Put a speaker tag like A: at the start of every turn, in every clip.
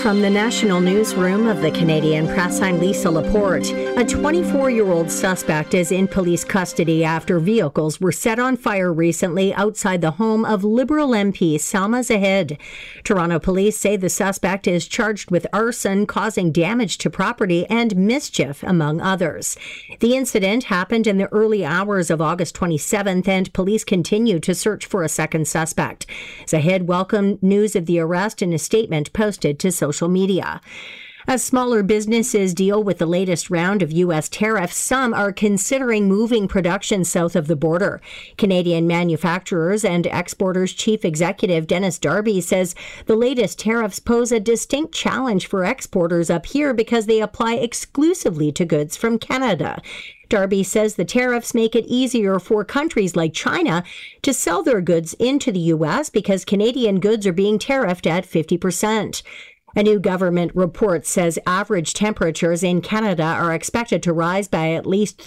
A: From the National Newsroom of the Canadian Press, I'm Lisa Laporte. A 24-year-old suspect is in police custody after vehicles were set on fire recently outside the home of Liberal MP Salma Zahed. Toronto police say the suspect is charged with arson, causing damage to property, and mischief, among others. The incident happened in the early hours of August 27th, and police continue to search for a second suspect. Zahed welcomed news of the arrest in a statement posted to social media. As smaller businesses deal with the latest round of U.S. tariffs, some are considering moving production south of the border. Canadian Manufacturers and Exporters Chief Executive Dennis Darby says the latest tariffs pose a distinct challenge for exporters up here because they apply exclusively to goods from Canada. Darby says the tariffs make it easier for countries like China to sell their goods into the U.S. because Canadian goods are being tariffed at 50%. A new government report says average temperatures in Canada are expected to rise by at least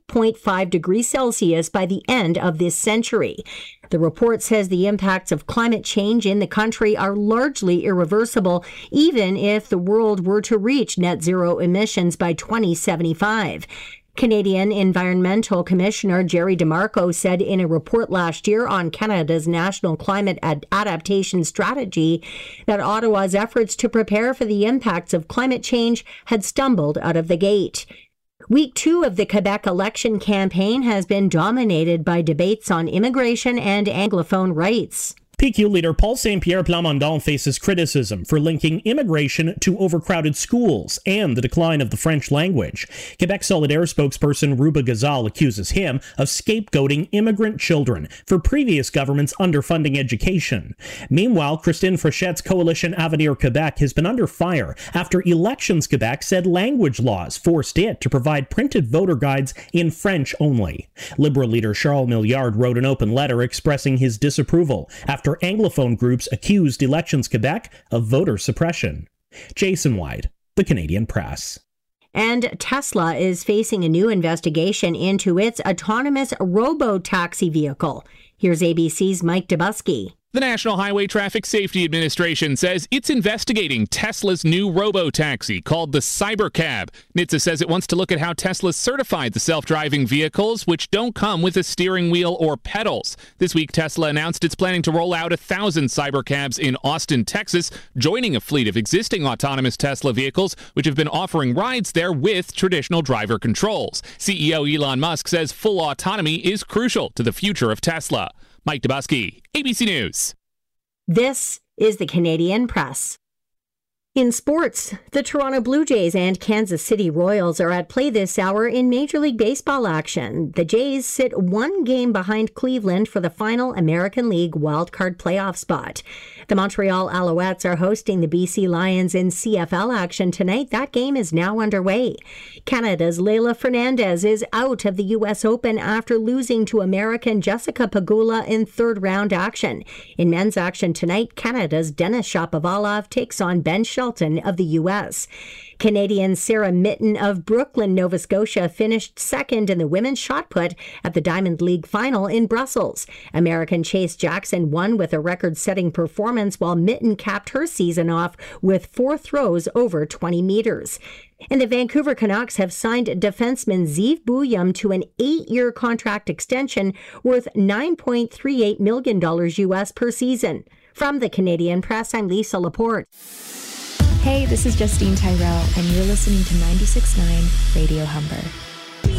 A: 3.5 degrees Celsius by the end of this century. The report says the impacts of climate change in the country are largely irreversible, even if the world were to reach net zero emissions by 2075. Canadian Environmental Commissioner Jerry DeMarco said in a report last year on Canada's National Climate Adaptation Strategy that Ottawa's efforts to prepare for the impacts of climate change had stumbled out of the gate. Week 2 of the Quebec election campaign has been dominated by debates on immigration and Anglophone rights.
B: PQ leader Paul Saint-Pierre Plamondon faces criticism for linking immigration to overcrowded schools and the decline of the French language. Quebec Solidaire spokesperson Ruba Gazal accuses him of scapegoating immigrant children for previous governments underfunding education. Meanwhile, Christine Fréchette's coalition Avenir Quebec has been under fire after Elections Quebec said language laws forced it to provide printed voter guides in French only. Liberal leader Charles Milliard wrote an open letter expressing his disapproval after Anglophone groups accused Elections Quebec of voter suppression. Jason White, The Canadian Press.
A: And Tesla is facing a new investigation into its autonomous robo-taxi vehicle. Here's ABC's Mike Dubusky.
C: The National Highway Traffic Safety Administration says it's investigating Tesla's new robo-taxi called the Cybercab. NHTSA says it wants to look at how Tesla certified the self-driving vehicles, which don't come with a steering wheel or pedals. This week, Tesla announced it's planning to roll out 1,000 Cybercabs in Austin, Texas, joining a fleet of existing autonomous Tesla vehicles, which have been offering rides there with traditional driver controls. CEO Elon Musk says full autonomy is crucial to the future of Tesla. Mike Dubusky, ABC News.
A: This is the Canadian Press. In sports, the Toronto Blue Jays and Kansas City Royals are at play this hour in Major League Baseball action. The Jays sit one game behind Cleveland for the final American League wildcard playoff spot. The Montreal Alouettes are hosting the BC Lions in CFL action tonight. That game is now underway. Canada's Leylah Fernandez is out of the U.S. Open after losing to American Jessica Pegula in third-round action. In men's action tonight, Canada's Denis Shapovalov takes on Ben Shelton of the U.S. Canadian Sarah Mitten of Brooklyn, Nova Scotia finished second in the women's shot put at the Diamond League final in Brussels. American Chase Jackson won with a record-setting performance while Mitten capped her season off with 4 throws over 20 meters. And the Vancouver Canucks have signed defenseman Zeev Bouillon to an 8-year contract extension worth $9.38 million U.S. per season. From the Canadian Press, I'm Lisa Laporte.
D: Hey, this is Justine Tyrell, and you're listening to 96.9 Radio Humber.